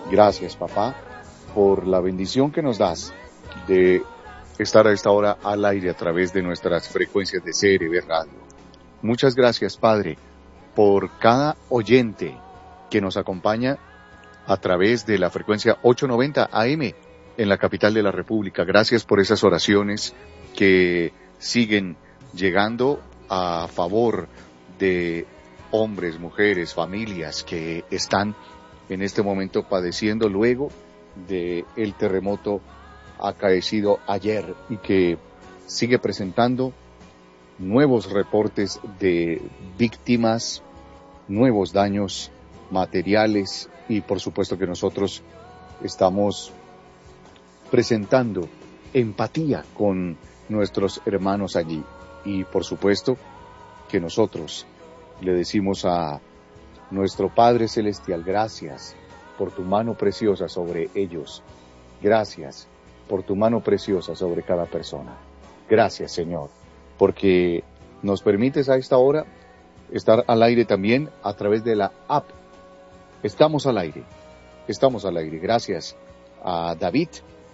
Gracias, papá, por la bendición que nos das de estar a esta hora al aire a través de nuestras frecuencias de CRB Radio. Muchas gracias, Padre, por cada oyente que nos acompaña a través de la frecuencia 890 AM en la capital de la República. Gracias por esas oraciones que siguen llegando a favor de hombres, mujeres, familias que están en este momento padeciendo luego del terremoto acaecido ayer y que sigue presentando nuevos reportes de víctimas, nuevos daños materiales y por supuesto que nosotros estamos presentando empatía con nuestros hermanos allí y por supuesto que nosotros le decimos a nuestro Padre Celestial, gracias por tu mano preciosa sobre ellos, gracias por tu mano preciosa sobre cada persona. Gracias, Señor, porque nos permites a esta hora estar al aire también a través de la app. Estamos al aire. Gracias a David.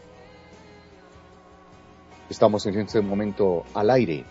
Estamos en este momento al aire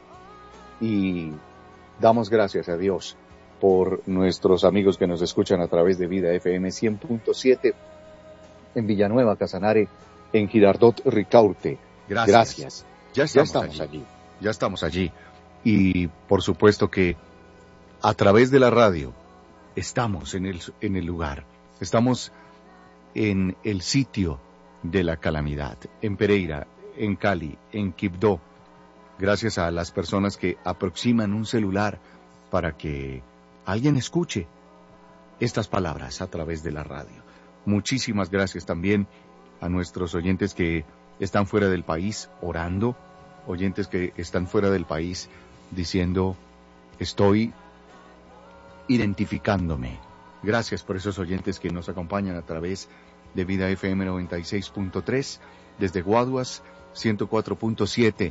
y damos gracias a Dios por nuestros amigos que nos escuchan a través de Vida FM 100.7 en Villanueva, Casanare, en Girardot, Ricaurte. Gracias. Ya estamos allí. Y por supuesto que a través de la radio estamos en el lugar. Estamos en el sitio de la calamidad, en Pereira, en Cali, en Quibdó. Gracias a las personas que aproximan un celular para que alguien escuche estas palabras a través de la radio. Muchísimas gracias también a nuestros oyentes que están fuera del país orando, oyentes que están fuera del país diciendo, estoy identificándome. Gracias por esos oyentes que nos acompañan a través de Vida FM 96.3, desde Guaduas 104.7,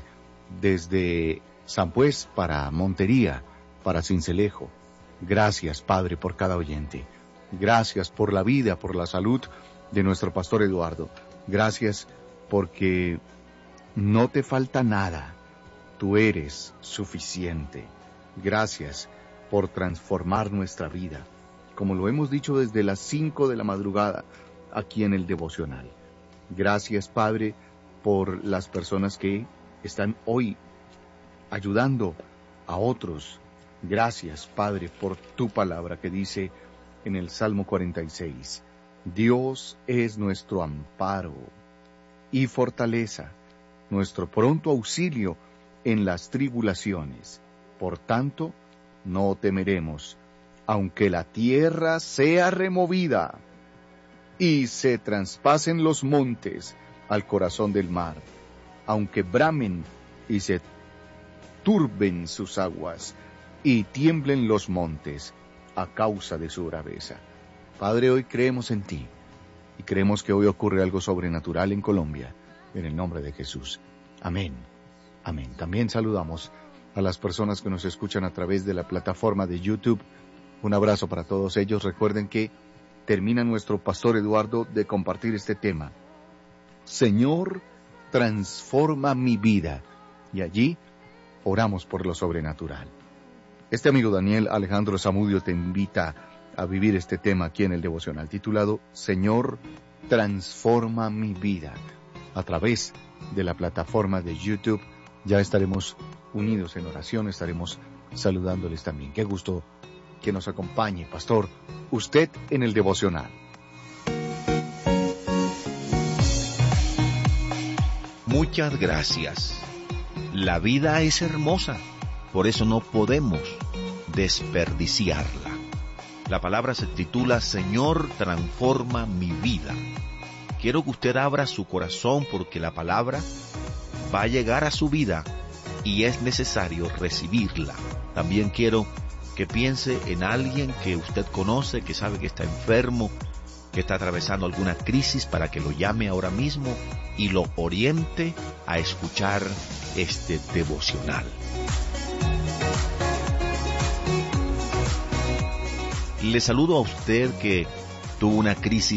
desde San Pues para Montería, para Sincelejo. Gracias, Padre, por cada oyente. Gracias por la vida, por la salud de nuestro pastor Eduardo. Gracias porque no te falta nada. Tú eres suficiente. Gracias por transformar nuestra vida, como lo hemos dicho desde las 5 de la madrugada aquí en el devocional. Gracias, Padre, por las personas que están hoy ayudando a otros. Gracias, Padre, por tu palabra que dice en el Salmo 46, Dios es nuestro amparo y fortaleza, nuestro pronto auxilio en las tribulaciones. Por tanto, no temeremos, aunque la tierra sea removida y se traspasen los montes al corazón del mar, aunque bramen y se turben sus aguas y tiemblen los montes a causa de su braveza. Padre, hoy creemos en ti y creemos que hoy ocurre algo sobrenatural en Colombia, en el nombre de Jesús. Amén. Amén. También saludamos a las personas que nos escuchan a través de la plataforma de YouTube. Un abrazo para todos ellos. Recuerden que termina nuestro pastor Eduardo de compartir este tema. Señor, transforma mi vida. Y allí oramos por lo sobrenatural. Este amigo Daniel Alejandro Zamudio te invita a vivir este tema aquí en el devocional titulado Señor, transforma mi vida. A través de la plataforma de YouTube ya estaremos unidos en oración, estaremos saludándoles también. Qué gusto que nos acompañe, pastor, usted en el devocional. Muchas gracias. La vida es hermosa, por eso no podemos desperdiciarla. La palabra se titula Señor, transforma mi vida. Quiero que usted abra su corazón porque la palabra va a llegar a su vida y es necesario recibirla. También quiero que piense en alguien que usted conoce, que sabe que está enfermo, que está atravesando alguna crisis, para que lo llame ahora mismo y lo oriente a escuchar este devocional. Le saludo a usted que tuvo una crisis